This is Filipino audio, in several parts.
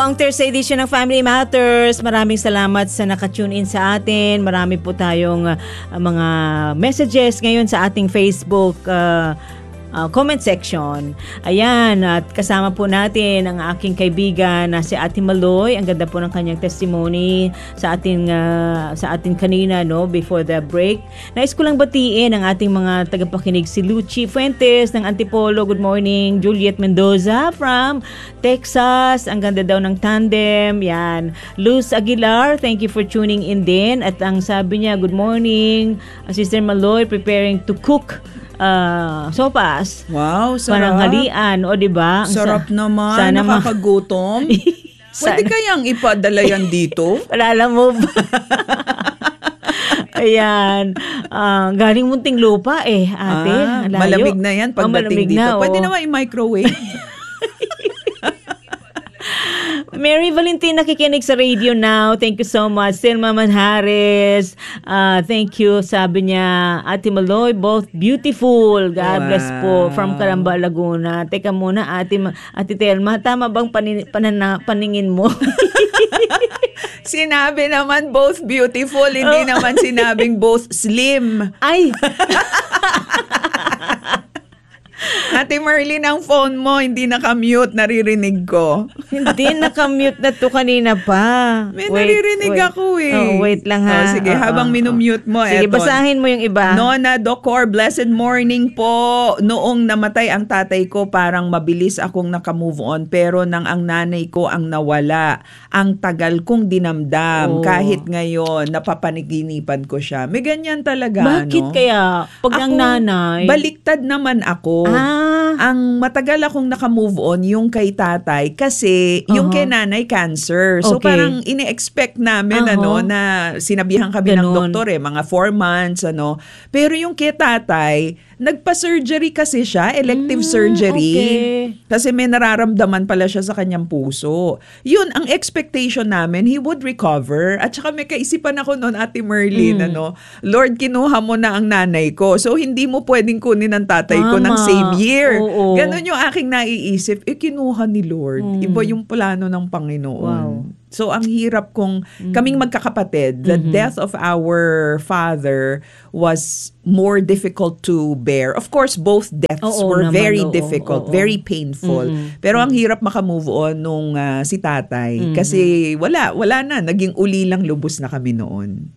Ang Thursday edition ng Family Matters. Maraming salamat sa nakatune in sa atin. Marami po tayong mga messages ngayon sa ating Facebook comment section. Ayan, at kasama po natin ang aking kaibigan na si Ate Maloy. Ang ganda po ng kanyang testimony sa ating kanina, no, before the break. Nais ko lang batiin ang ating mga tagapakinig, si Luchi Fuentes ng Antipolo. Good morning. Juliet Mendoza from Texas. Ang ganda daw ng tandem. Yan. Luz Aguilar, thank you for tuning in din. At ang sabi niya, good morning, Sister Maloy, preparing to cook sopas. Wow, sarap. Pananghalian, o diba? Sarap naman, sana nakakagutom. Pwede kayang ipadala yan dito? Palala mo ba? Ayan. Galing munting lupa ate. Malamig na yan pagdating dito. Pwede naman i-microwave. Mary Valentin nakikinig sa Radio Now. Thank you so much. Selma Manhares. Thank you. Sabi niya, Ate Maloy, both beautiful. God bless po. From Calamba, Laguna. Teka muna, Ate Telma, tama bang paningin mo? Sinabi naman both beautiful. Hindi naman sinabing both slim. Ay! Ate Merlin, ang phone mo hindi naka-mute, naririnig ko. Hindi naka-mute na to kanina pa. May naririnig ako wait lang ha. Sige, habang minumute mo. Sige, basahin mo yung iba. Nona Docor, blessed morning po. Noong namatay ang tatay ko, parang mabilis akong naka-move on. Pero nang ang nanay ko ang nawala, ang tagal kong dinamdam. Kahit ngayon, napapaniginipan ko siya. May ganyan talaga, Bakit kaya? Pag ang nanay? Baliktad naman ako. Ang matagal akong naka-move on yung kay tatay kasi yung kay nanay cancer. So parang ini-expect namin na sinabihan kami ng doktor mga 4 months Pero yung kay tatay, nagpa-surgery kasi siya, elective surgery. Kasi may nararamdaman pala siya sa kanyang puso. Yun ang expectation namin, he would recover. At saka may kaisipan ako noon, Ate Merlin, Lord, kinuha mo na ang nanay ko. So hindi mo pwedeng kunin ang tatay ko ng same year. Ganon yung aking naiisip. Kinuha ni Lord. Iba yung plano ng Panginoon. Wow. So ang hirap kung kaming magkakapatid, the death of our father was more difficult to bear. Of course, both deaths were very difficult, very painful. Pero ang hirap maka-move on nung si tatay. Kasi wala na. Naging uli lang lubos na kami noon.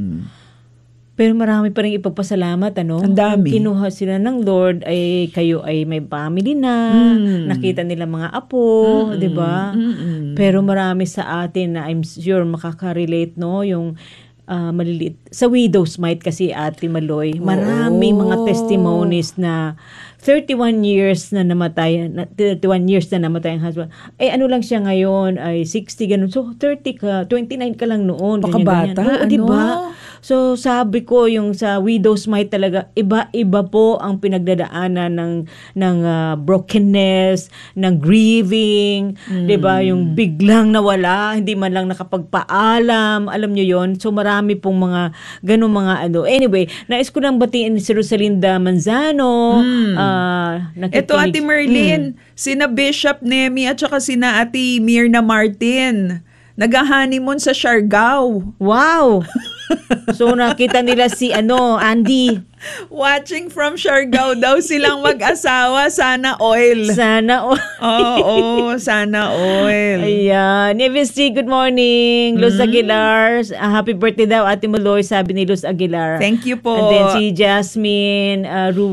Pero marami pa rin ipagpasalamat, Ang dami. Kinuha sila ng Lord, ay kayo ay may family na, nakita nila mga apo, di ba? Pero marami sa atin na I'm sure makaka-relate, yung maliliit. Sa widow's mite kasi, Ate Maloy, maraming mga testimonies na 31 years na namatay ang husband. Ano lang siya ngayon, ay 60 ganun. So 30 ka, 29 ka lang noon. Pakabata, diba? So sabi ko, yung sa widow's mite talaga, iba-iba po ang pinagdadaanan ng brokenness, ng grieving, diba? Yung biglang nawala, hindi man lang nakapagpaalam, alam nyo yon. So marami pong mga ganun mga Anyway, nais ko lang batiin si Rosalinda Manzano. Ito, Ate Merlin, sina Bishop Nemi at saka sina Ate Mirna Martin, nag-honeymoon sa Siargao. Wow! So nakita nila si Andy. Watching from Siargao daw silang mag-asawa. Sana oil. Sana oil. Oo, sana oil. Ayan. Nevis G, good morning. Luz Aguilar. Happy birthday daw, Ate Maloy, sabi ni Luz Aguilar. Thank you po. And then si Jasmine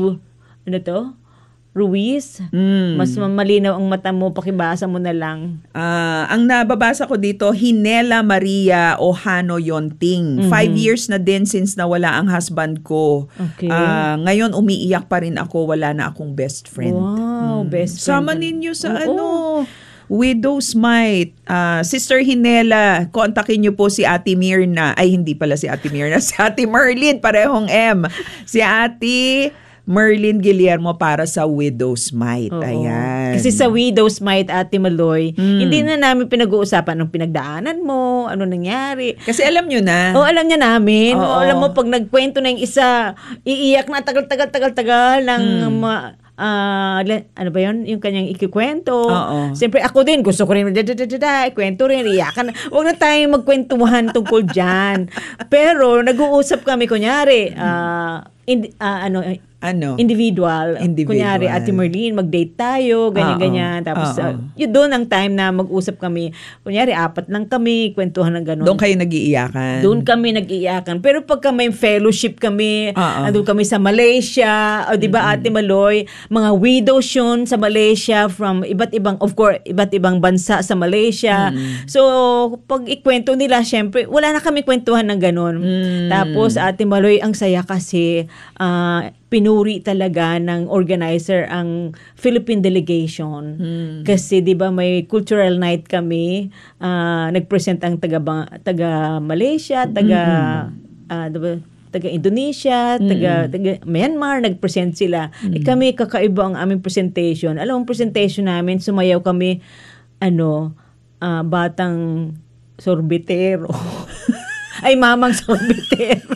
Ruiz, mas malinaw ang mata mo, pakibasa mo na lang. Ang nababasa ko dito, Hinela Maria Ohano Yonting. 5 years na din since nawala ang husband ko. Okay. Ngayon, umiiyak pa rin ako. Wala na akong best friend. Wow, best friend. Sama ninyo sa Widow's Mite. Sister Hinela, kontakin niyo po si Ate Mirna. Ay, hindi pala si Ate Mirna. Si Ate Merlin, parehong M. Si Ate Merlin Guillermo para sa Widow's Mite. Ayan. Kasi sa Widow's Mite, Ate Maloy, hindi na namin pinag-uusapan ng pinagdaanan mo, ano nangyari. Kasi alam nyo na. Alam niya namin. Alam mo, pag nagkwento na yung isa, iiyak na tagal ng ano ba yun? Yung kanyang ikikwento. Oo. Siyempre ako din, gusto ko rin, kwento rin, iyakan. Huwag na tayong magkwentuhan tungkol dyan. Pero nag-uusap kami, kunyari, individual. Kunyari, Ate Merlin, mag-date tayo, ganyan-ganyan. Tapos, yun doon ang time na mag-usap kami. Kunyari, 4 lang kami, kwentuhan ng gano'n. Doon kayo nag-iiyakan? Doon kami nag-iiyakan. Pero pagka may fellowship kami, doon kami sa Malaysia, o diba, Ate Maloy, mga widows yun sa Malaysia from iba't ibang bansa sa Malaysia. So, pag ikwento nila, syempre, wala na kami kwentuhan ng gano'n. Tapos, Ate Maloy, ang saya kasi, pinuri talaga ng organizer ang Philippine delegation. Kasi 'di ba may cultural night kami, nagpresent ang taga Malaysia, taga Indonesia, taga Myanmar, nagpresent sila. Kami kakaiba ang aming presentation. Alam mo, ang presentation namin, sumayaw kami batang sorbetero. Ay, mamang sorbetero.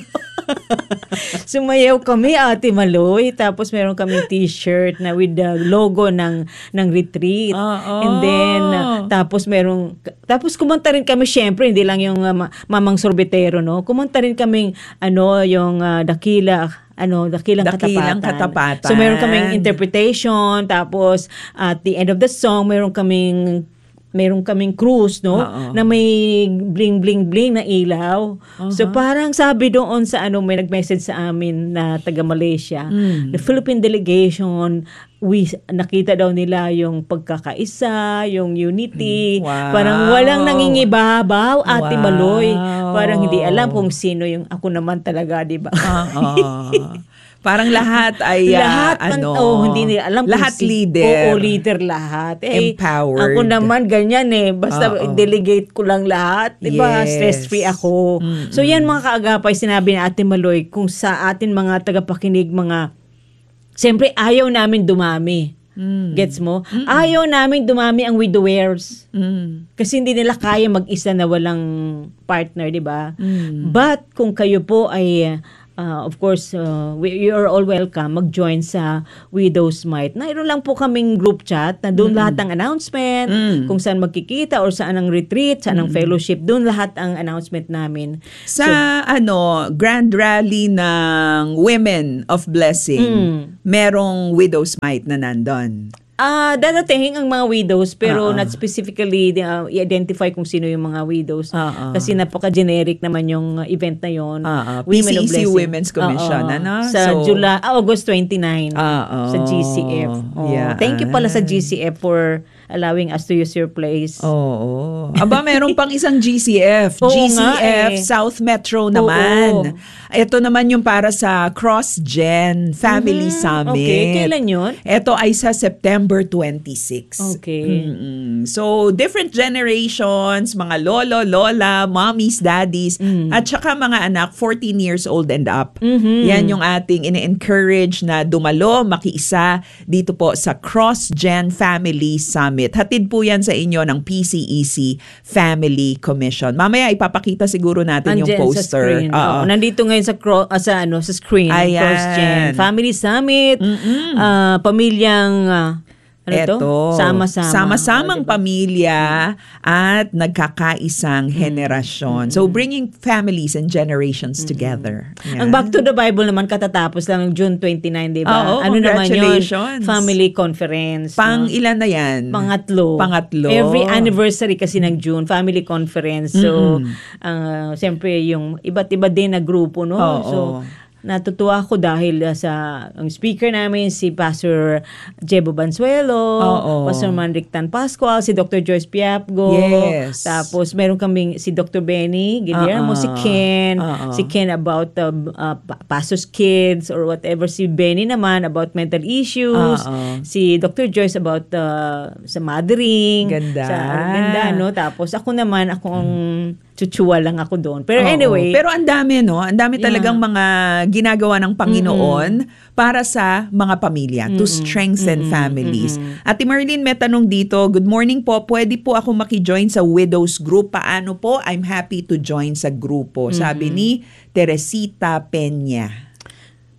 Sumayaw kami, Ate Maloy. Tapos meron kami t-shirt na with the logo ng retreat. And then tapos kumanta rin kami, syempre hindi lang yung mamang sorbetero, no. Kumanta rin kaming yung dakilang katapatan. So meron kaming interpretation, tapos at the end of the song meron kaming cruise, no? Na may bling-bling-bling na ilaw. So parang sabi doon sa may nag-message sa amin na taga Malaysia, the Philippine delegation, nakita daw nila yung pagkakaisa, yung unity. Parang walang nangingibabaw, Ate Maloy. Parang hindi alam kung sino yung ako naman talaga, di ba? Parang lahat ay hindi nila alam. Lahat leader. Oo, leader lahat. Empowered. Ako naman ganyan basta delegate ko lang lahat. Diba? Yes. Stress-free ako. So yan mga kaagapay, sinabi ni Ate Maloy, kung sa atin mga tagapakinig, siyempre ayaw namin dumami. Gets mo? Ayaw namin dumami ang widowers. Kasi hindi nila kaya mag-isa na walang partner, diba? But kung kayo po ay of course, you're all welcome mag-join sa Widows Might. Mayroon lang po kaming group chat na doon lahat ng announcement, kung saan magkikita or saan ang retreat, saan ang fellowship, doon lahat ang announcement namin. Sa Grand Rally ng Women of Blessing, merong Widows Might na nandun. Dadating ang mga widows pero not specifically i-identify kung sino yung mga widows. Kasi napaka-generic naman yung event na yon. PCEC Women's Commission. Sa August 29 sa GCF. Thank you pala sa GCF for allowing us to use your place. Aba, meron pang isang GCF. GCF South Metro naman. Ito naman yung para sa Cross-Gen Family Summit. Okay, kailan yun? Ito ay sa September 26. Okay. So, different generations, mga lolo, lola, mommies, daddies, at saka mga anak, 14 years old and up. Yan yung ating ine-encourage na dumalo, makiisa dito po sa Cross-Gen Family Summit. Hatid po yan sa inyo ng PCEC Family Commission. Mamaya ipapakita siguro natin yung poster. Nandito ngayon sa screen. Ayan. Cross-Gen Family Summit. Pamilyang Sama-samang pamilya at nagkakaisang henerasyon. So, bringing families and generations together. Ang Back to the Bible naman katatapos lang June 29, di ba? Congratulations. Naman yun? Family Conference. Ilan na yan? Pangatlo. Every anniversary kasi ng June, Family Conference. So, siyempre yung iba't iba din na grupo, no? So, natutuwa ako dahil ang speaker namin si Pastor Jebo Bansuelo, Pastor Manric Tan Pascual, si Dr. Joyce Piapgo, tapos meron kaming si Dr. Benny Guillermo, si Ken about pastor's kids or whatever, si Benny naman about mental issues, si Dr. Joyce about sa mothering, ganda, no? Tapos ako naman, akong chuchuwa lang ako doon. Pero anyway. Pero ang dami, no? Ang dami talagang mga ginagawa ng Panginoon para sa mga pamilya, to strengthen families. Ate Merlin, may tanong dito. Good morning po. Pwede po ako maki-join sa widows group? Paano po? I'm happy to join sa grupo. Sabi ni Teresita Peña.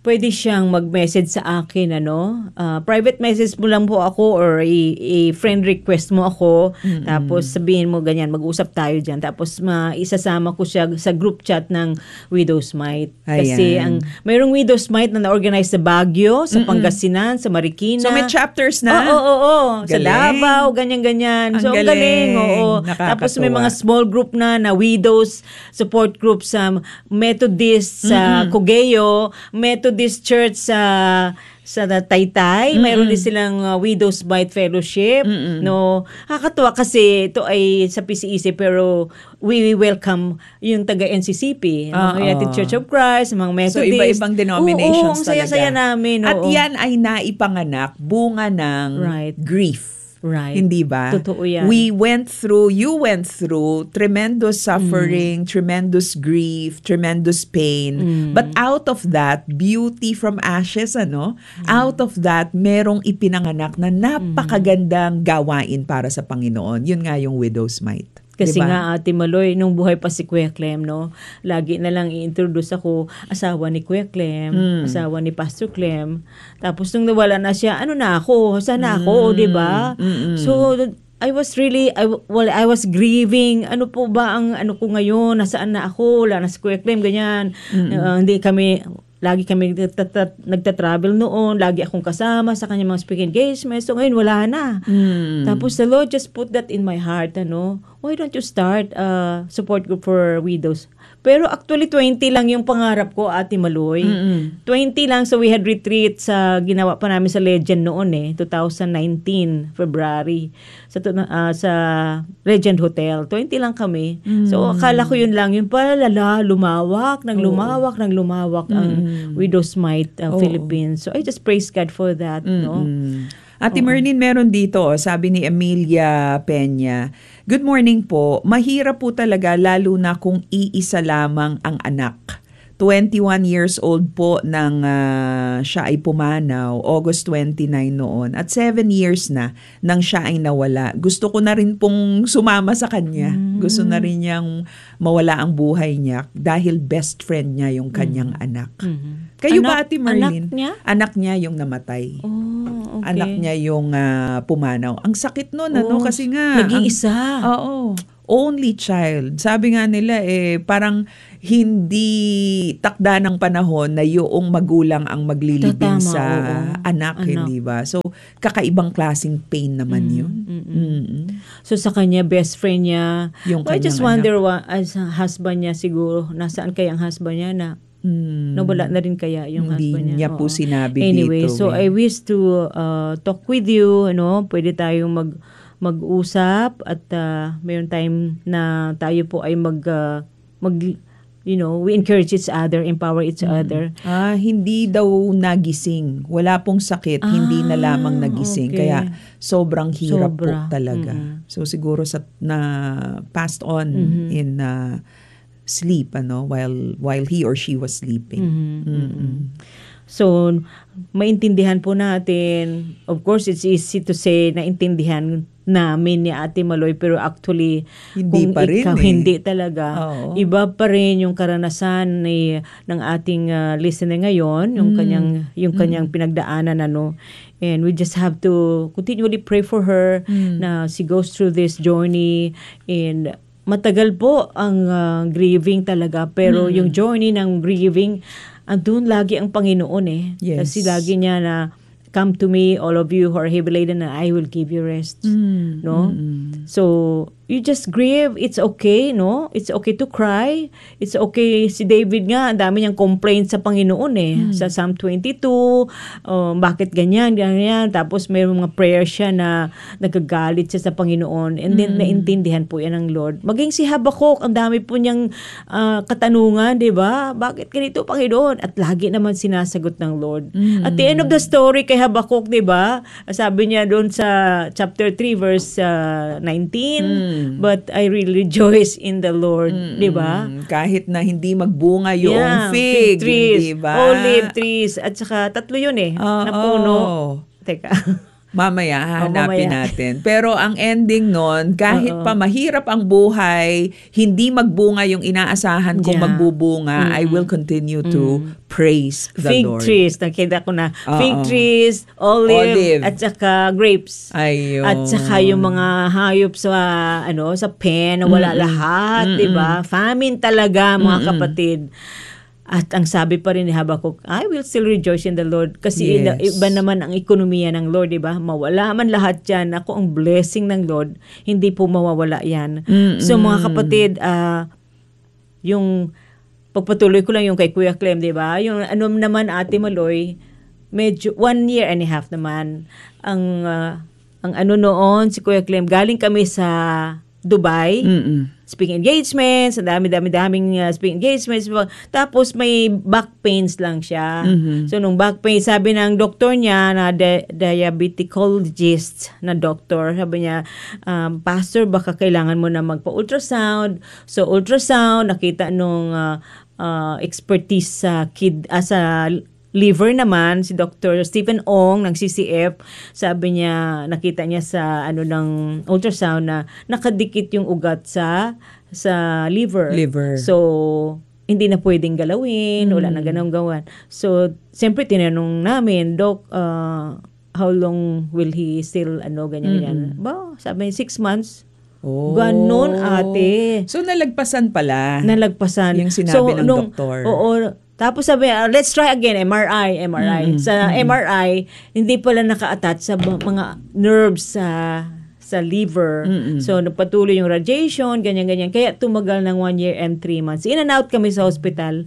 pwede siyang mag-message sa akin, private message mo lang po ako or i-friend request mo ako. Tapos sabihin mo ganyan, mag-usap tayo dyan. Tapos isasama ko siya sa group chat ng Widows Might. Kasi mayroong Widows Might na na-organize sa Baguio, sa Pangasinan, sa Marikina. So may chapters na? Oo. Sa Davao, ganyan-ganyan. So ang galing. Oo. Tapos may mga small group na widows support group sa Methodist sa Cogeo, Methodist Church sa Taytay. Mayroon din silang Widows Might Fellowship. No, nakakatuwa kasi ito ay sa PCEC pero we welcome yung taga NCCP, United Church of Christ, mga Methodist. So iba-ibang denominations talaga. Saya-saya namin. At yan ay naipanganak bunga ng grief. Right. Hindi ba? Totoo yan. You went through tremendous suffering, tremendous grief, tremendous pain. But out of that, beauty from ashes, out of that, merong ipinanganak na napakagandang gawain para sa Panginoon. Yun nga yung Widow's Might. Kasi nga, Ate Maloy, nung buhay pa si Kuya Clem, lagi na lang i-introduce ako, asawa ni Kuya Clem, asawa ni Pastor Clem. Tapos nung nawala na siya, sana ako, di ba? So, I was grieving. Ano po ba ang ko ngayon? Nasaan na ako? Wala na si Kuya Clem, ganyan. Lagi kami nagta-travel noon. Lagi akong kasama sa kanyang mga speaking engagements. So ngayon, wala na. Tapos the Lord just put that in my heart. Why don't you start a support group for widows? Pero actually, 20 lang yung pangarap ko, Ate Maloy. 20 lang. So we had retreat sa ginawa pa namin sa Legend noon 2019, February. Sa Legend Hotel. 20 lang kami. So akala ko yun lang. Yung pala, lumawak ang Widows Might Philippines. So I just praise God for that. Ate Merlin, meron dito, sabi ni Emilia Peña, good morning po. Mahirap po talaga lalo na kung iisa lamang ang anak. 21 years old po nang siya ay pumanaw, August 29 noon. At 7 years na nang siya ay nawala. Gusto ko na rin pong sumama sa kanya. Gusto na rin niyang mawala ang buhay niya dahil best friend niya yung kanyang anak. Kayo ba, Ate Merlin? Anak niya? Anak niya yung namatay. Oh, okay. Anak niya yung pumanaw. Ang sakit nun, kasi nga. Nag-iisa. Oo. Only child. Sabi nga nila, parang hindi takda ng panahon na yung magulang ang maglilibing sa anak, hindi ba? So, kakaibang klaseng pain naman yun. So, sa kanya, best friend niya. I just wonder, as husband niya siguro, nasaan kaya ang husband niya na nawala na rin kaya yung husband niya. Hindi niya po sinabi anyway, dito. So I wish to talk with you, pwede tayong mag-usap at mayroon time na tayo po ay we encourage each other, empower each other. Hindi daw nagising. Wala pong sakit, hindi na lamang nagising. Okay. Kaya sobrang hirap po talaga. So siguro na passed on in sleep while he or she was sleeping. So maintindihan po natin, of course it's easy to say naintindihan namin ni Ate Maloy, pero actually hindi kung pa rin ikaw hindi talaga. Iba pa rin yung karanasan ng ating listener ngayon, yung kanyang pinagdaanan and we just have to continually pray for her na she goes through this journey. And matagal po ang grieving talaga, pero yung journey ng grieving, andun lagi ang Panginoon Yes. Kasi lagi niya na, come to me, all of you who are heavy laden, and I will give you rest. No? So, you just grieve. It's okay, no? It's okay to cry. It's okay. Si David nga, ang dami niyang complaint sa Panginoon Sa Psalm 22, bakit ganyan. Tapos may mga prayer siya na nagagalit siya sa Panginoon. And then, naintindihan po yan ng Lord. Maging si Habakkuk, ang dami po niyang katanungan, di ba? Bakit ganito, Panginoon? At lagi naman sinasagot ng Lord. At the end of the story kay Habakkuk, di ba? Sabi niya doon sa chapter 3, verse 19, but I really rejoice in the Lord, di ba? Kahit na hindi magbunga yung fig trees, di ba? Olive trees, at saka tatlo yun na puno. Teka. Mamaya, hahanapin natin. Pero ang ending nun, kahit pa mahirap ang buhay, hindi magbunga yung inaasahan kong magbubunga, I will continue to praise the Lord. Fig trees, nakita ko na. Fig trees, olive, at saka grapes. Ayun. At saka yung mga hayop sa pen, wala lahat, diba? Famine talaga, mga kapatid. At ang sabi pa rin ni Habakuk, I will still rejoice in the Lord. Kasi iba naman ang ekonomiya ng Lord, diba? Mawala man lahat yan. Ako ang blessing ng Lord, hindi po mawawala yan. So mga kapatid, yung pagpatuloy ko lang yung kay Kuya Clem, diba? Yung ano naman Ate Maloy, medyo 1 year and a half naman. Ang ano noon, si Kuya Clem, galing kami sa Dubai, speaking engagements, daming speaking engagements. Tapos may back pains lang siya. So nung back pain, sabi ng doktor niya na diabetecologist na doktor, sabi niya, Pastor, baka kailangan mo na magpa-ultrasound. So ultrasound, nakita nung expertise sa sa liver naman, si Dr. Stephen Ong ng CCF, sabi niya, nakita niya sa ng ultrasound na nakadikit yung ugat sa liver. So, hindi na pwedeng galawin, wala na ganun gawan. So, siyempre tinanong namin, Doc, how long will he still, ganyan. Ba, sabi niya, 6 months. Ganon, ate. So, nalagpasan pala. Yung sinabi ng doktor. Oo. Tapos sabi, let's try again, MRI. Sa MRI, hindi pala naka-attach sa mga nerves sa liver. So, nagpatuloy yung radiation, ganyan-ganyan. Kaya tumagal ng 1 year and 3 months. In and out kami sa hospital.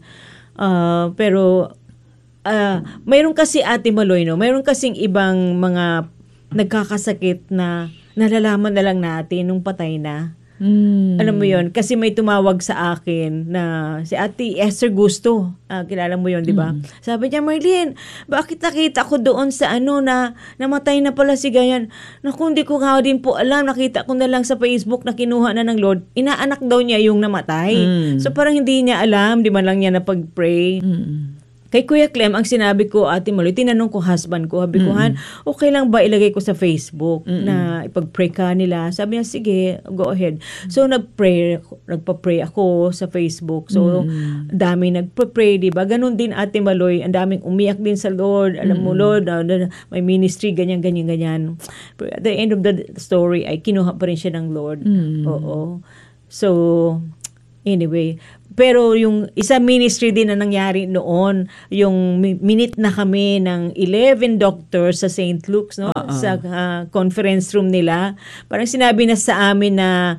Pero, mayroon kasi Ate Maloy, no? Mayroon kasing ibang mga nagkakasakit na nalalaman na lang natin nung patay na. Alam mo yon, kasi may tumawag sa akin na si Ate Esther Gusto, kilala mo yon, di ba? Sabi niya, Marlene, bakit nakita ko doon sa na namatay na pala si ganyan? Naku, hindi ko nga din po alam, nakita ko na lang sa Facebook na kinuha na ng Lord, inaanak daw niya yung namatay. So parang hindi niya alam, di man lang niya napag-pray. Kay Kuya Clem, ang sinabi ko, Ate Maloy, tinanong ko husband ko, sabi ko, Han, okay lang ba ilagay ko sa Facebook na ipag-pray ka nila? Sabi niya, sige, go ahead. So, nagpa-pray ako sa Facebook. So, dami nagpa-pray, di ba? Ganon din, Ate Maloy, ang daming umiyak din sa Lord. Alam mo, Lord, may ministry, ganyan. Pero at the end of the story, ay kinuha pa rin siya ng Lord. Oo. So, anyway, pero yung isa ministry din na nangyari noon, yung minute na kami ng 11 doctors sa St. Luke's, no? Sa conference room nila. Parang sinabi na sa amin na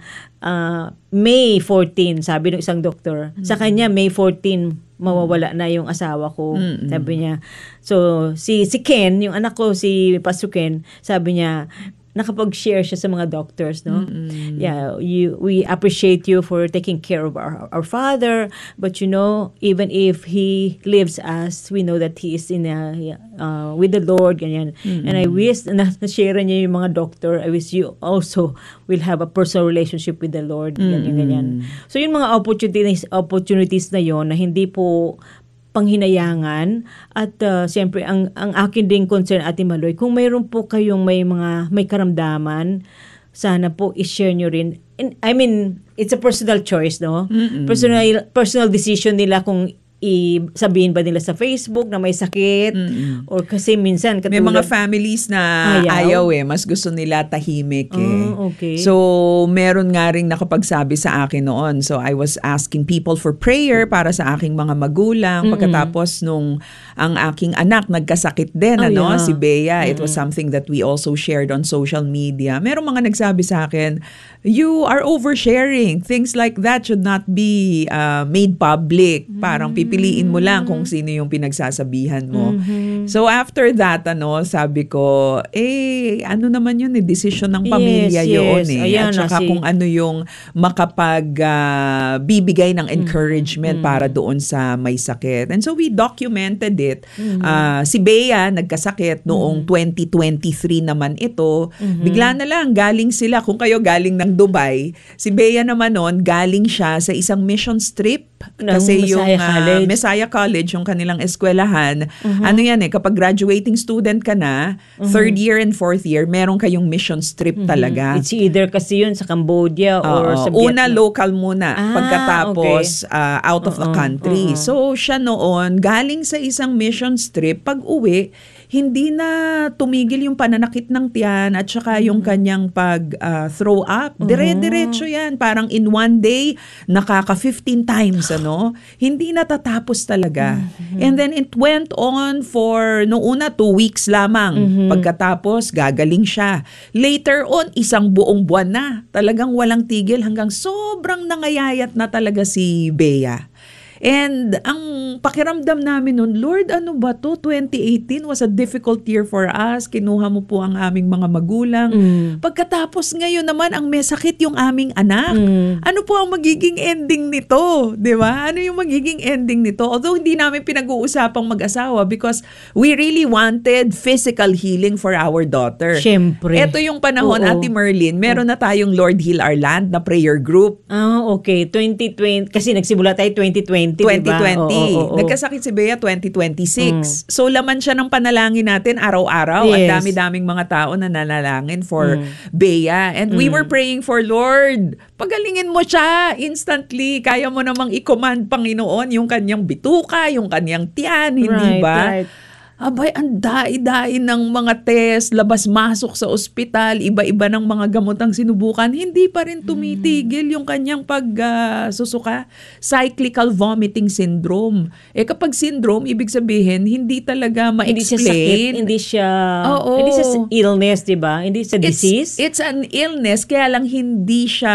May 14, sabi ng isang doktor. Sa kanya, May 14, mawawala na yung asawa ko. Sabi niya. So, si Ken, yung anak ko, si Pastor Ken, sabi niya, nakapag-share siya sa mga doctors, no? Yeah, we appreciate you for taking care of our father, but even if he leaves us, we know that he is with the Lord, ganyan. And I wish na-share niya yung mga doctor, I wish you also will have a personal relationship with the Lord, ganyan. So yung mga opportunities na yon na hindi po panghinayangan at siyempre ang akin ding concern, Ate Maloy, kung mayroon po kayong may karamdaman, sana po i-share nyo rin. And, I mean, it's a personal choice, no? Personal decision nila kung sabihin ba nila sa Facebook na may sakit or kasi minsan katulad, may mga families na ayaw mas gusto nila tahimik okay. So meron nga ring nakapagsabi sa akin noon, so I was asking people for prayer para sa aking mga magulang pagkatapos nung ang aking anak nagkasakit din si Bea. It was something that we also shared on social media. Merong mga nagsabi sa akin, you are oversharing, things like that should not be made public, parang piliin mo lang kung sino yung pinagsasabihan mo. So after that, sabi ko, ano naman yun, decision ng pamilya yun . At saka kung ano yung bibigay ng encouragement para doon sa may sakit. And so we documented it. Si Bea nagkasakit noong 2023 naman ito. Bigla na lang, galing sila, kung kayo galing ng Dubai, si Bea naman noon, galing siya sa isang mission trip. Kasi yung Messiah College, yung kanilang eskwelahan. Ano yan kapag graduating student ka na, third year and fourth year, meron kayong mission trip talaga. It's either kasi yun sa Cambodia or sa Vietnam. Una, local muna. Pagkatapos, out of the country. So, siya noon, galing sa isang mission trip, pag uwi, hindi na tumigil yung pananakit ng tiyan at saka yung kanyang pag-throw up. Dire-diretso yan. Parang in one day, nakaka 15 times, Hindi natatapos talaga. And then it went on for, noong una, 2 weeks lamang. Pagkatapos, gagaling siya. Later on, isang buong buwan na. Talagang walang tigil hanggang sobrang nangayayat na talaga si Bea. And ang pakiramdam namin nun, Lord, ano ba to? 2018 was a difficult year for us. Kinuha mo po ang aming mga magulang. Pagkatapos ngayon naman, ang may sakit yung aming anak. Ano po ang magiging ending nito? Di ba? Ano yung magiging ending nito? Although hindi namin pinag-uusapang mag-asawa because we really wanted physical healing for our daughter. Siyempre. Ito yung panahon, Ate Merlin, meron na tayong Lord Heal Our Land na prayer group. Okay. 2020. Kasi nagsimula tayo 2020. 2020. Nagkasakit si Bea 2026. So, laman siya ng panalangin natin araw-araw. Ang dami-daming mga tao na nanalangin for Bea. And we were praying for, Lord, pagalingin mo siya instantly. Kaya mo namang i-command, Panginoon, yung kanyang bituka, yung kanyang tiyan, hindi ba? Right. Abay, ang dai-dai ng mga test, labas-masok sa ospital, iba-iba ng mga gamot ang sinubukan, hindi pa rin tumitigil yung kanyang pagsusuka. Cyclical vomiting syndrome. Kapag syndrome, ibig sabihin, hindi talaga ma-explain. Hindi siya sakit, hindi siya illness, diba? Hindi siya disease. It's an illness, kaya lang hindi siya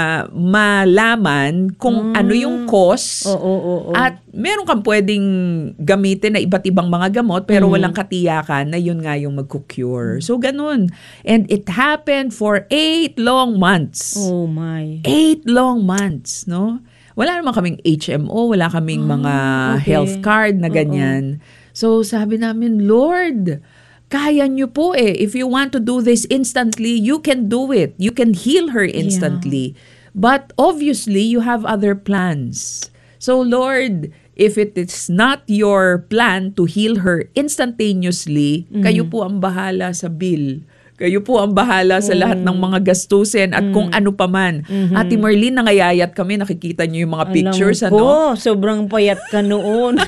malaman kung ano yung cause. At meron kang pwedeng gamitin na iba't ibang mga gamot, pero walang katiyakan na yun nga yung magkukure. So, ganun. And it happened for 8 long months. Oh my. 8 long months, no? Wala naman kaming HMO, wala kaming mga health card na ganyan. So, sabi namin, Lord, kaya nyo po If you want to do this instantly, you can do it. You can heal her instantly. But obviously, you have other plans. So, Lord, if it is not your plan to heal her instantaneously, kayo po ang bahala sa bill. Kayo po ang bahala sa lahat ng mga gastusin at kung ano pa man. Ate Merlin, nangayayat kami, nakikita niyo yung mga pictures. Alam ko, sobrang payat ka noon.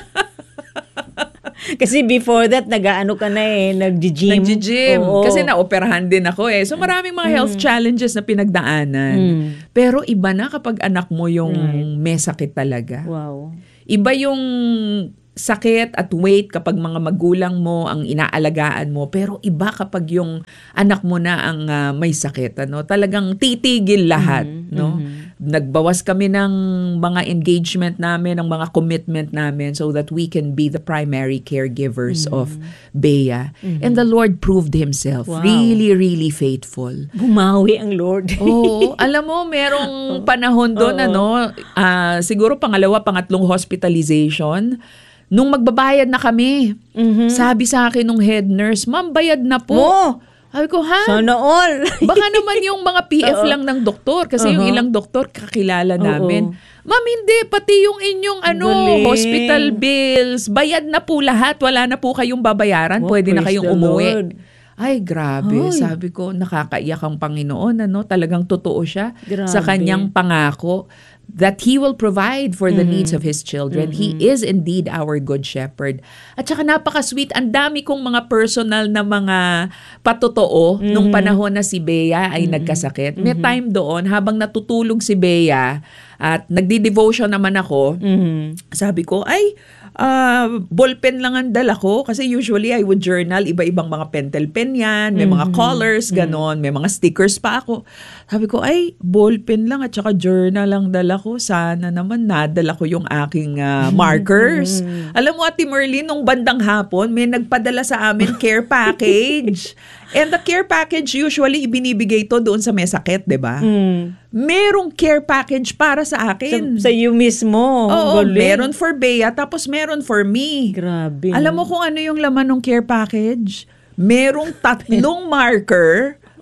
Kasi before that, nag-ano ka na nag-gym. Nag-gym. Kasi na-operahan din ako So maraming mga health challenges na pinagdaanan. Pero iba na kapag anak mo yung may sakit talaga. Wow. Iba yung sakit at weight kapag mga magulang mo ang inaalagaan mo, pero iba kapag yung anak mo na ang may sakit, talagang titigil lahat, Nagbawas kami ng mga engagement namin, ng mga commitment namin so that we can be the primary caregivers of Bea. And the Lord proved Himself really, really faithful. Bumawi ang Lord. Alam mo, merong panahon doon, siguro pangatlong hospitalization. Nung magbabayad na kami, sabi sa akin nung head nurse, Ma'am, bayad na po. Sabi ko, Sana all. Baka naman yung mga PF lang ng doktor. Kasi yung ilang doktor kakilala namin. Ma'am, hindi. Pati yung inyong hospital bills, bayad na po lahat. Wala na po kayong babayaran. Pwede na kayong umuwi. Lord. Ay, grabe. Sabi ko, nakakaiyak ang Panginoon. Talagang totoo siya sa kanyang pangako that He will provide for the needs of His children. He is indeed our good shepherd. At saka napaka-sweet. Ang dami kong mga personal na mga patotoo nung panahon na si Bea ay nagkasakit. May time doon, habang natutulog si Bea at nagdi-devotion naman ako, sabi ko, ballpen lang ang dala ko kasi usually I would journal, iba-ibang mga pentel pen yan, may mga colors, ganon, may mga stickers pa ako. Sabi ko, ballpen lang at saka journal lang dala ko. Sana naman nadala ko yung aking markers. Alam mo, Ate Merlin, nung bandang hapon, may nagpadala sa amin care package. And the care package usually ibinibigay to doon sa may sakit, diba? Merong care package para sa akin. Sa you mismo. Oo, meron for Bea, tapos meron for me. Grabe. Alam mo kung ano yung laman ng care package? Merong 3 marker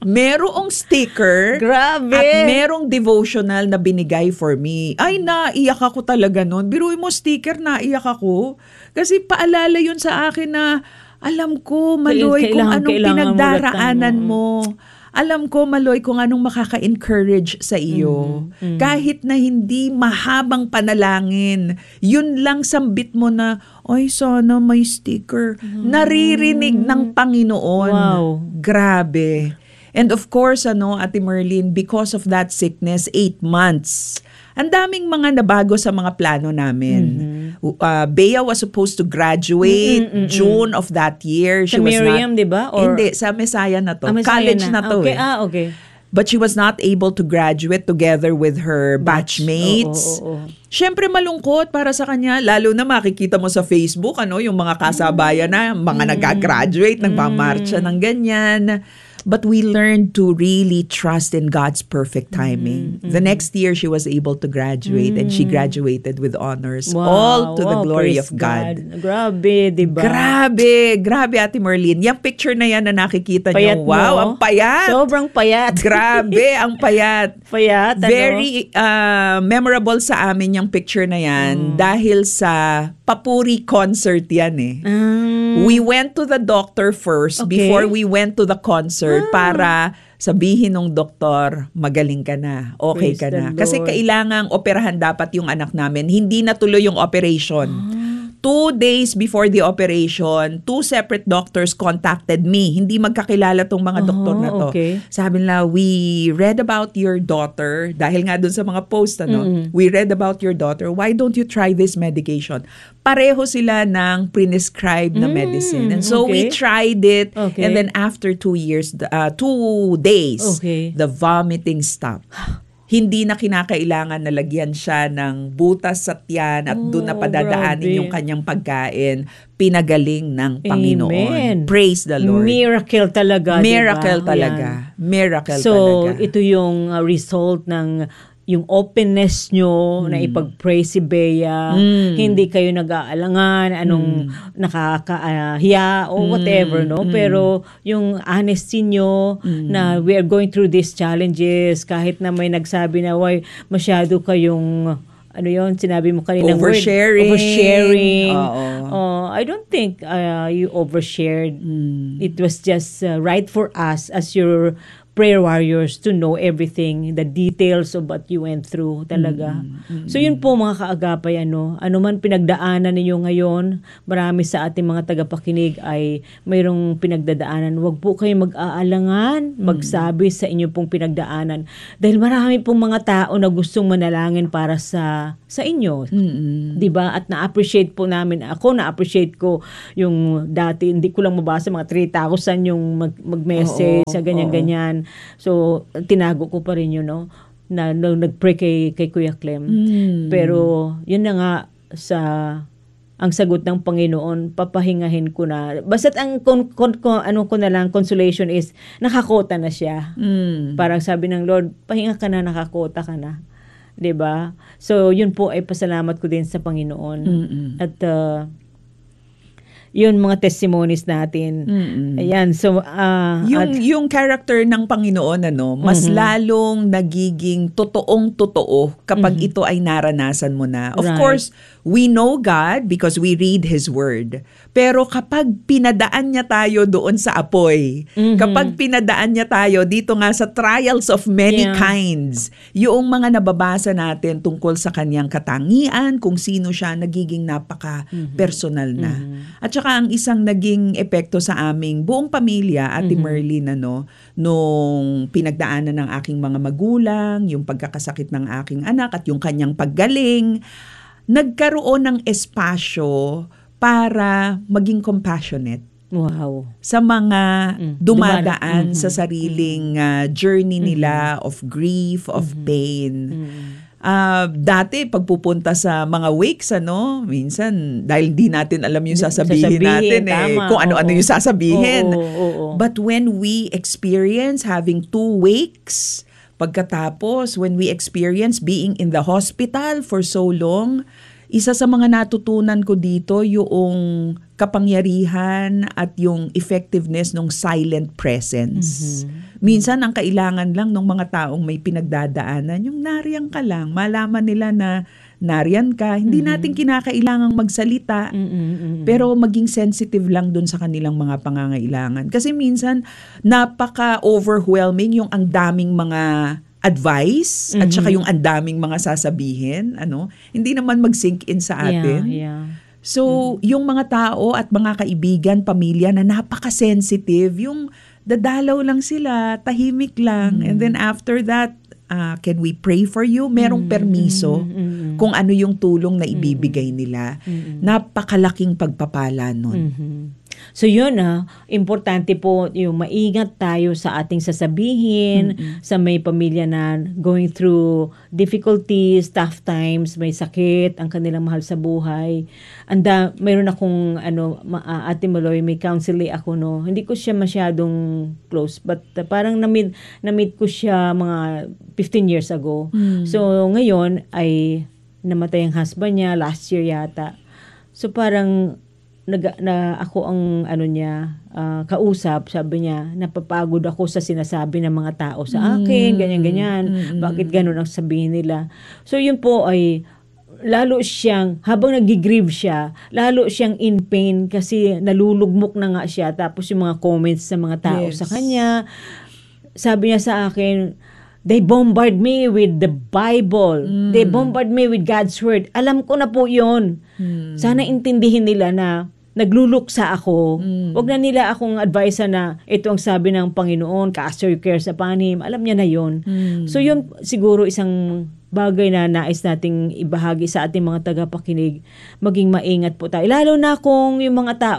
merong sticker. Grabe. At merong devotional na binigay for me. Ay, naiyak ako talaga nun. Biruin mo sticker, naiyak ako. Kasi paalala yun sa akin na alam ko, Maloy, kung anong pinagdaraanan mo. Alam ko, Maloy, kung anong makaka-encourage sa iyo. Kahit na hindi mahabang panalangin, yun lang sambit mo na, ay, sana may sticker. Naririnig ng Panginoon. Wow. Grabe. And of course, Ate Merlin, because of that sickness, 8 months. Ang daming mga nabago sa mga plano namin. Bea was supposed to graduate June of that year. Sa Miriam, di ba? Hindi, sa Messiah na to. College na to. Okay. Okay. But she was not able to graduate together with her batchmates. Siyempre malungkot para sa kanya. Lalo na makikita mo sa Facebook, yung mga kasabayan na, mga nag-graduate, nagmamarcha ng ganyan. But we learned to really trust in God's perfect timing. The next year, she was able to graduate and she graduated with honors. Wow. All to the glory of God. Grabe, di ba? Grabe, Ate Merlin. Yung picture na yan na nakikita payat niyo. Wow, ang payat. Sobrang payat. Grabe, ang payat. Payat, Very memorable sa amin yung picture na yan dahil sa Papuri concert yan eh. We went to the doctor first before we went to the concert para sabihin ng doktor, magaling ka na, okay ka na. Kasi kailangang operahan dapat yung anak namin. Hindi natuloy yung operation. 2 days before the operation, 2 separate doctors contacted me. Hindi magkakilala tong mga doktor na to. Sabi nila, we read about your daughter, dahil nga dun sa mga post, we read about your daughter, why don't you try this medication? Pareho sila ng prescribed na medicine. And so we tried it, and then after 2 days, the vomiting stopped. Hindi na kinakailangan na lagyan siya ng butas sa tiyan at doon na padadaanin yung kanyang pagkain. Pinagaling ng Panginoon. Amen. Praise the Lord. Miracle talaga. Miracle diba? talaga. Miracle so, talaga. So, ito yung result ng yung openness nyo na ipag-pray si Bea, hindi kayo nag-aalangan, anong nakakahiya o whatever, no? Pero yung honesty nyo na we are going through these challenges, kahit na may nagsabi na, why masyado kayong sinabi mo kanina, oversharing. I don't think you overshared. It was just right for us as your prayer warriors to know everything, the details of what you went through talaga. So yun po mga kaagapay, ano man pinagdaanan ninyo ngayon, marami sa ating mga tagapakinig ay mayroong pinagdadaanan. Huwag po kayong mag-aalangan, magsabi sa inyo pong pinagdaanan. Dahil marami pong mga tao na gustong manalangin para sa inyo. Diba? At na-appreciate po namin, ako na-appreciate ko yung dati, hindi ko lang mabasa, mga 3,000 yung mag-message sa ganyan-ganyan. So, tinago ko pa rin yun, no? Na nag-pray kay Kuya Clem. Pero, yun na nga, ang sagot ng Panginoon, papahingahin ko na. Basta't ang ko na lang, consolation is, nakakota na siya. Parang sabi ng Lord, pahinga ka na, nakakota ka na. 'Di ba? So, yun po ay pasalamat ko din sa Panginoon. At, yun mga testimonies natin. Ayan, so yung character ng Panginoon mas lalong nagiging totoong-totoo kapag ito ay naranasan mo na. Of course, we know God because we read His Word. Pero kapag pinadaan niya tayo doon sa apoy, kapag pinadaan niya tayo dito nga sa trials of many kinds, yung mga nababasa natin tungkol sa kanyang katangian, kung sino siya, nagiging napaka-personal na. At saka ang isang naging epekto sa aming buong pamilya, Ate Merlin, nung pinagdaanan ng aking mga magulang, yung pagkakasakit ng aking anak at yung kanyang paggaling, nagkaroon ng espasyo para maging compassionate. Wow. Sa mga dumadaan sa sariling journey nila of grief, of pain. Dati pagpupunta sa mga wakes, minsan dahil di natin alam yung sasabihin natin kung ano-ano yung sasabihin. But when we experience having 2 wakes, pagkatapos when we experience being in the hospital for so long, isa sa mga natutunan ko dito yung kapangyarihan at yung effectiveness ng silent presence. Minsan ang kailangan lang ng mga taong may pinagdadaanan, yung nariyan ka lang, malaman nila na nariyan ka. Hindi natin kinakailangang magsalita, pero maging sensitive lang dun sa kanilang mga pangangailangan. Kasi minsan napaka-overwhelming yung ang daming mga advice at saka yung ang daming mga sasabihin, hindi naman mag-sink in sa atin. So, yung mga tao at mga kaibigan, pamilya na napaka-sensitive, yung dadalaw lang sila, tahimik lang, and then after that, can we pray for you? Merong permiso kung ano yung tulong na ibibigay nila. Napakalaking pagpapala nun. So yun, importante po yung maingat tayo sa ating sasabihin sa may pamilya na going through difficulties, tough times, may sakit, ang kanilang mahal sa buhay. Mayroon akong Ate Maloy, may counseling ako, hindi ko siya masyadong close, but parang na-meet ko siya mga 15 years ago. So ngayon ay namatay ang husband niya last year yata. So parang ako ang kausap, sabi niya, napapagod ako sa sinasabi ng mga tao sa akin, ganyan-ganyan. Bakit ganun ang sabihin nila? So yun po ay lalo siyang, habang nag-grieve siya, lalo siyang in pain kasi nalulugmok na nga siya. Tapos yung mga comments sa mga tao sa kanya, sabi niya sa akin, they bombard me with the Bible. They bombard me with God's Word. Alam ko na po yun. Sana intindihin nila na nagluluksa ako. Huwag na nila akong advice na ito ang sabi ng Panginoon, cast your cares upon Him. Alam niya na yun. So yun siguro isang bagay na nais nating ibahagi sa ating mga tagapakinig. Maging maingat po tayo. Lalo na kung yung mga tao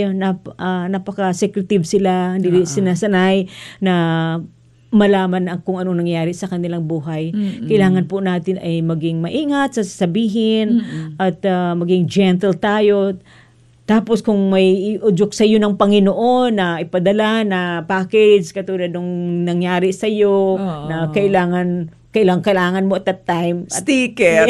napaka-secretive sila, hindi sinasanay na malaman kung anong nangyayari sa kanilang buhay. Kailangan po natin ay maging maingat sa sasabihin at maging gentle tayo. Tapos kung may iudyok sa iyo ng Panginoon na ipadala na package katulad nung nangyari sa iyo na kailangan mo at that time. Sticker.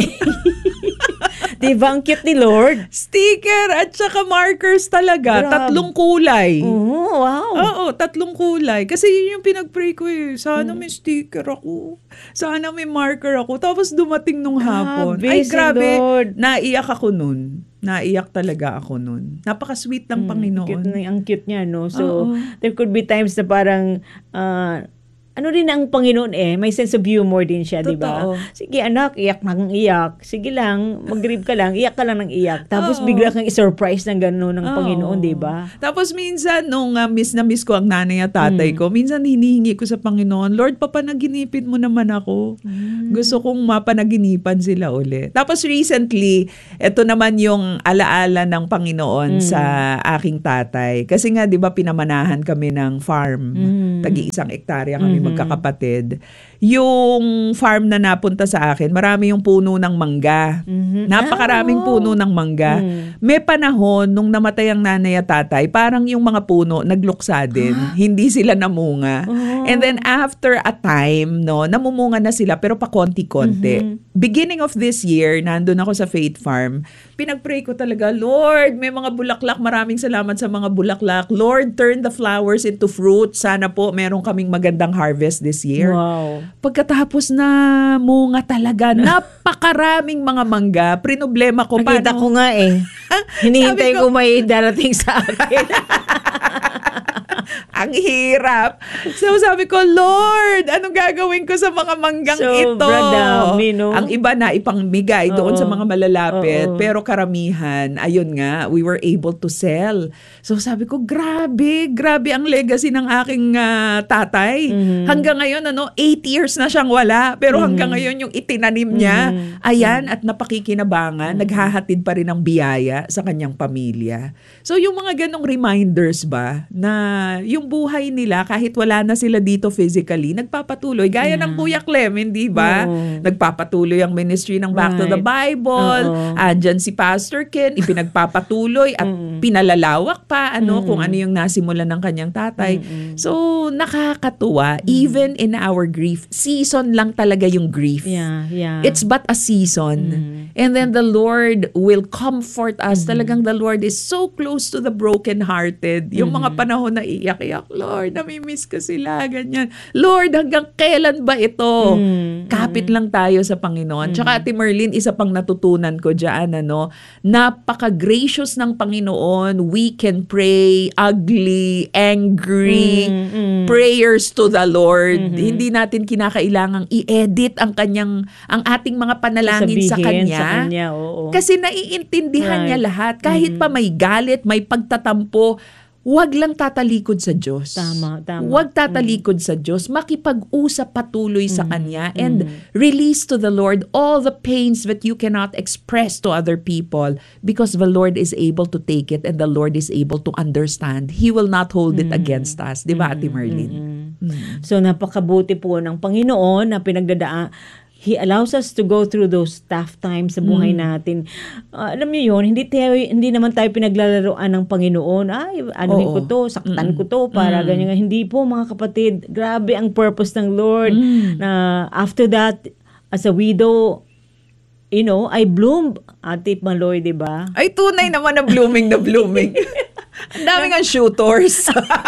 Diba ang cute ni Lord? Sticker at saka markers talaga. Grabe. 3 kulay. Wow. Oo, 3 kulay. Kasi yun yung pinag-pray ko eh. Sana may sticker ako. Sana may marker ako. Tapos dumating nung hapon. Ay, grabe. Lord. Naiyak ako nun. Naiyak talaga ako nun. Napaka-sweet ng Panginoon. Ang cute niya, no? So, there could be times na parang ano rin ang Panginoon may sense of humor din siya, di ba? Sige anak, iyak nang iyak. Sige lang, mag-grieve ka lang, iyak ka lang ng iyak. Tapos bigla kang i-surprise ng gano'n ng Panginoon, di ba? Tapos minsan, nung miss ko ang nanay at tatay ko, minsan hinihingi ko sa Panginoon, Lord, papanaginipin mo naman ako. Gusto kong mapanaginipan sila ulit. Tapos recently, ito naman yung alaala ng Panginoon sa aking tatay. Kasi nga, di ba, pinamanahan kami ng farm. Tagi-1 hektarya kami magkakapatid. Yung farm na napunta sa akin, marami yung puno ng mangga. Napakaraming puno ng mangga. May panahon, nung namatay ang nanay at tatay, parang yung mga puno nagluksa din. Hindi sila namunga. And then after a time, namumunga na sila pero pa konti-konti. Beginning of this year, nandun ako sa Faith Farm, pinag-pray ko talaga, Lord, may mga bulaklak. Maraming salamat sa mga bulaklak. Lord, turn the flowers into fruit. Sana po meron kaming magandang harvest this year. Wow. Pagkatapos na munga talaga, napakaraming mga mangga. Problema ko. Nakita ko nga hinihintay ko may darating sa akin. Ang hirap. So sabi ko, Lord, anong gagawin ko sa mga manggang ito? Dami, no? Ang iba na ipangmigay doon sa mga malalapit. Pero karamihan, ayun nga, we were able to sell. So sabi ko, grabe ang legacy ng aking tatay. Hanggang ngayon, 8 years na siyang wala. Pero hanggang ngayon, yung itinanim niya, ayan, at napakikinabangan, naghahatid pa rin ng biyaya sa kanyang pamilya. So yung mga ganong reminders ba, na yung buhay nila, kahit wala na sila dito physically, nagpapatuloy. Gaya ng Kuya Clem, hindi ba? Nagpapatuloy ang ministry ng Back to the Bible. Andyan si Pastor Ken, ipinagpapatuloy at pinalalawak pa kung ano yung nasimulan ng kanyang tatay. So, nakakatuwa. Even in our grief, season lang talaga yung grief. Yeah. It's but a season. And then the Lord will comfort us. Talagang the Lord is so close to the brokenhearted. Yung mga panahon na iyak-iyak, Lord, namimiss ko sila, ganyan. Lord, hanggang kailan ba ito? Kapit lang tayo sa Panginoon. Tsaka Ate Merlin, isa pang natutunan ko dyan, napaka-gracious ng Panginoon. We can pray ugly, angry, prayers to the Lord. Hindi natin kinakailangang i-edit ang ating mga panalangin sa Kanya. Kasi naiintindihan niya lahat. Kahit pa may galit, may pagtatampo, huwag lang tatalikod sa Diyos. Tama. Huwag tatalikod sa Diyos. Makipag-usap patuloy sa Kanya and release to the Lord all the pains that you cannot express to other people because the Lord is able to take it and the Lord is able to understand. He will not hold it against us. Di ba, Ate Merlin? So, napakabuti po ng Panginoon na He allows us to go through those tough times sa buhay natin. Alam niyo yun, hindi naman tayo pinaglalaroan ng Panginoon. Ay, anuhin ko to, saktan ko to, para ganyan. Hindi po, mga kapatid. Grabe ang purpose ng Lord. Na after that, as a widow, I bloomed. Ate Maloy, di ba? Ay, tunay naman na blooming na blooming. Ang daming ang shooters.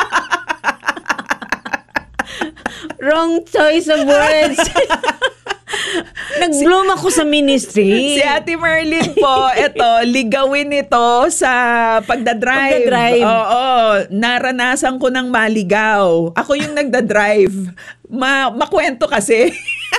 Wrong choice of words. Nag-bloom ako sa ministry. Si Ate Merlin po, ligawin ito sa pagdadrive. Oo, naranasan ko ng maligaw. Ako yung nagdadrive. Makwento kasi.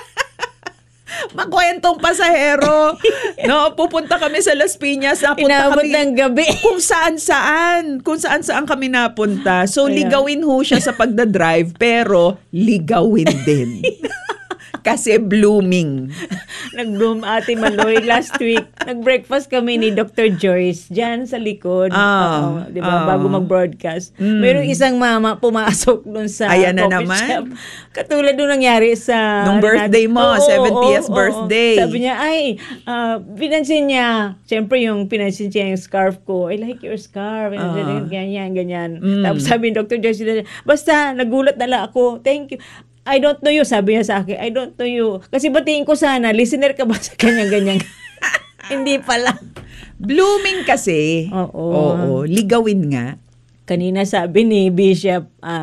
Makwentong pasahero. Pupunta kami sa Las Piñas. Inabot ng gabi. Kung saan-saan kami napunta. So, ligawin ho siya sa pagdadrive, pero ligawin din. Kasi blooming. Nag-bloom Ate Maloy last week. Nag-breakfast kami ni Dr. Joyce dyan sa likod. Di ba? Bago mag-broadcast. Mayroong isang mama pumasok dun sa coffee shop. Katulad nung nangyari sa... Nung birthday mo, 70th birthday. Sabi niya, pinansin niya. Siyempre yung pinansin niya yung scarf ko. I like your scarf. Ganyan. Tapos sabi ni Dr. Joyce, basta nagulat na lang ako. Thank you. I don't know you, sabi niya sa akin. I don't know you. Kasi batiin ko sana, listener ka ba sa ganyan-ganyan? Hindi pala. Blooming kasi. Oo. Ligawin nga. Kanina sabi ni Bishop,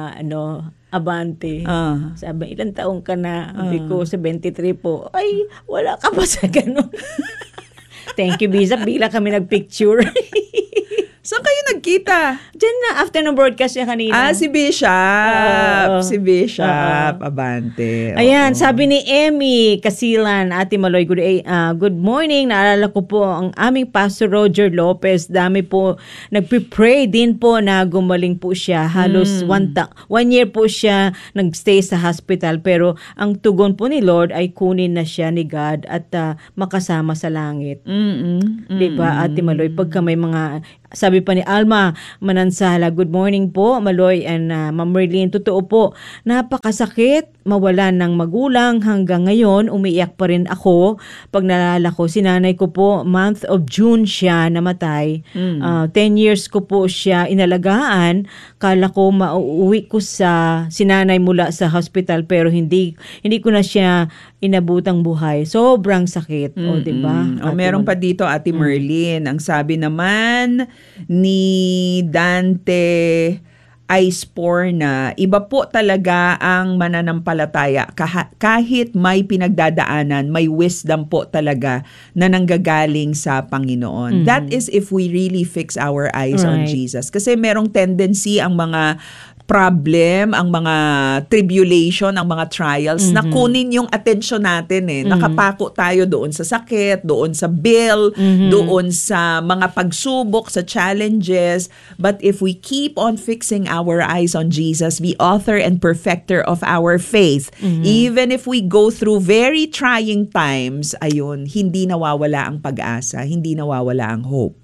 Abante. Sabi, ilang taong ka na? Sabi ko, 73 po. Ay, wala ka pa sa ganun. Thank you, Bishop. Bila kami nagpicture. Saan kayo nagkita? Diyan na, after ng broadcast niya kanina. Si Bishop. Si Bishop. Abante. Ayan, sabi ni Emmy Kasilan, Ate Maloy, good morning. Naalala ko po ang aming Pastor Roger Lopez. Dami po, nagpipray din po na gumaling po siya. Halos 1 year po siya nagstay sa hospital. Pero ang tugon po ni Lord ay kunin na siya ni God at makasama sa langit. Diba, Ate Maloy? Pagka may mga... Sabi pa ni Alma Manansala, good morning po, Maloy and Ma'am Merlin. Totoo po, napakasakit mawalan ng magulang. Hanggang ngayon, umiiyak pa rin ako. Pag nalala ko, sinanay ko po, month of June siya namatay. 10 years ko po siya inalagaan. Kala ko mauuwi ko sa sinanay mula sa hospital pero hindi ko na siya inabutang buhay. Sobrang sakit. O, diba? Meron pa dito, Ate Merlin. Ang sabi naman ni Dante Isporna, iba po talaga ang mananampalataya. Kahit may pinagdadaanan, may wisdom po talaga na nanggagaling sa Panginoon. That is if we really fix our eyes on Jesus. Kasi merong tendency ang mga problem, ang mga tribulation, ang mga trials, na kunin yung attention natin Nakapako tayo doon sa sakit, doon sa bill, doon sa mga pagsubok, sa challenges. But if we keep on fixing our eyes on Jesus, the author and perfecter of our faith, even if we go through very trying times, hindi nawawala ang pag-asa, hindi nawawala ang hope.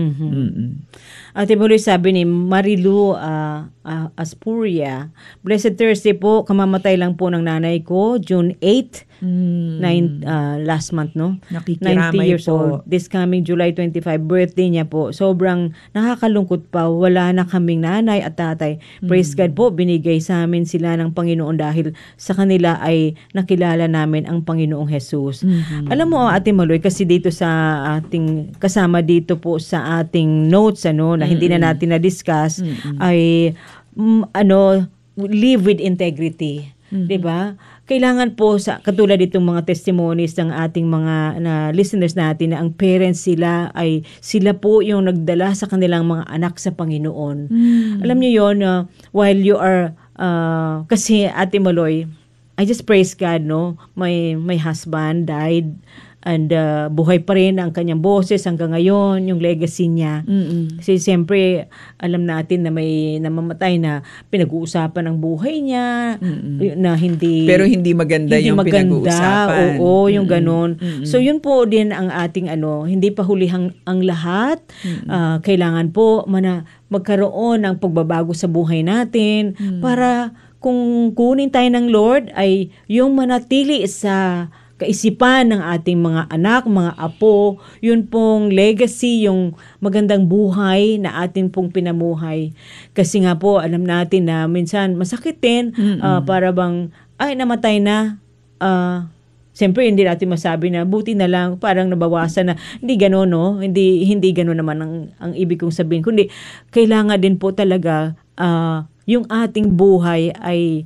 Ate Maloy, sabi ni Marilu Aspuria, Blessed Thursday po, kamamatay lang po ng nanay ko, June 8, Last month, no? 90 Nakikiramay years po. old. This coming July 25, birthday niya po. Sobrang nakakalungkot pa. Wala na kaming nanay at tatay. Praise God po, binigay sa amin sila ng Panginoon dahil sa kanila ay nakilala namin ang Panginoong Jesus. Alam mo, Ate Maloy, kasi dito sa ating, kasama dito po sa ating notes, na hindi na natin na-discuss, ay, live with integrity. 'Di ba? Kailangan po sa katulad itong mga testimonies ng ating mga listeners natin na ang parents sila po yung nagdala sa kanilang mga anak sa Panginoon. Alam niyo 'yon, while you are kasi Ate Maloy, I just praise God, no? My husband died and buhay pa rin ang kanyang boses hanggang ngayon, yung legacy niya. Kasi siyempre, alam natin na may namamatay na pinag-uusapan ang buhay niya, na hindi... Pero hindi maganda yung pinag-uusapan. Oo, yung ganun. So yun po din ang ating hindi pa hulihang ang lahat. Kailangan po magkaroon ng pagbabago sa buhay natin para kung kunin tayo ng Lord ay yung manatili sa kaisipan ng ating mga anak, mga apo, yun pong legacy, yung magandang buhay na atin pong pinamuhay. Kasi nga po, alam natin na minsan masakit din, para bang, namatay na, siyempre hindi natin masabi na buti na lang, parang nabawasan na. Hindi gano'n, no? Hindi gano'n naman ang ibig kong sabihin. Kundi, kailangan din po talaga yung ating buhay ay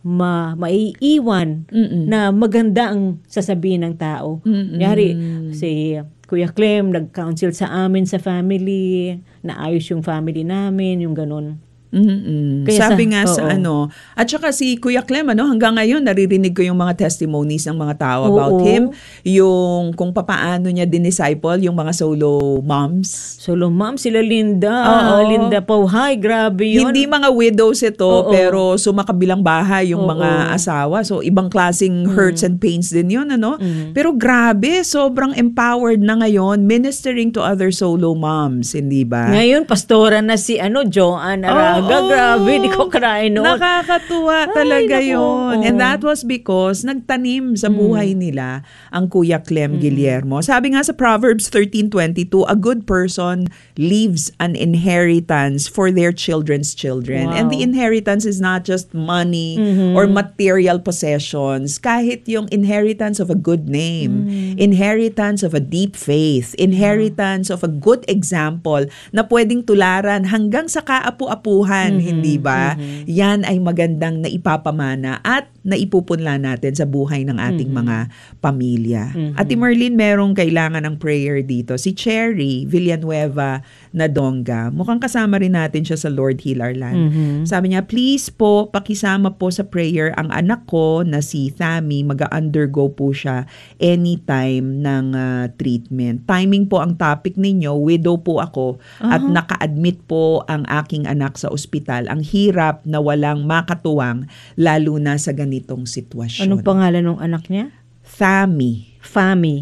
maiiwan na maganda ang sasabihin ng tao. Yari, si Kuya Clem nag-counsel sa amin sa family, naayos yung family namin, yung ganun. Sabi nga sa at saka si Kuya Clem, hanggang ngayon naririnig ko yung mga testimonies ng mga tao about him, yung kung papaano niya dinisciple yung mga solo moms. Solo moms, sila Linda. Linda Pauhay, grabe yun. Hindi mga widows ito, pero sumakabilang bahay yung mga asawa. So ibang klaseng hurts and pains din yun, Pero grabe, sobrang empowered na ngayon ministering to other solo moms, hindi ba? Ngayon, pastora na si Joanne Araga. Grabe, di ko karain noon. Nakakatuwa talaga yun. And that was because nagtanim sa buhay nila ang Kuya Clem Guillermo. Sabi nga sa Proverbs 13:22, a good person leaves an inheritance for their children's children. Wow. And the inheritance is not just money or material possessions. Kahit yung inheritance of a good name, inheritance of a deep faith, inheritance of a good example na pwedeng tularan hanggang sa kaapu-apuhan, hindi ba? Yan ay magandang naipapamana at naipupunla natin sa buhay ng ating mga pamilya. Ate Merlin, merong kailangan ng prayer dito. Si Cherry Villanueva Nadonga, mukhang kasama rin natin siya sa Lord Heal Our Land. Sabi niya, please po, pakisama po sa prayer ang anak ko na si Thami. Mag-undergo po siya anytime ng treatment. Timing po ang topic ninyo. Widow po ako at naka-admit po ang aking anak sa ospital. Ang hirap na walang makatuwang lalo na sa ganitong sitwasyon. Anong pangalan ng anak niya? Thami. Thami.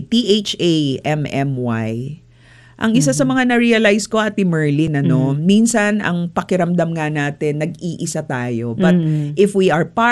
Thammy. Ang isa sa mga na-realize ko, Ate Merlin, minsan ang pakiramdam nga natin, nag-iisa tayo. But if we are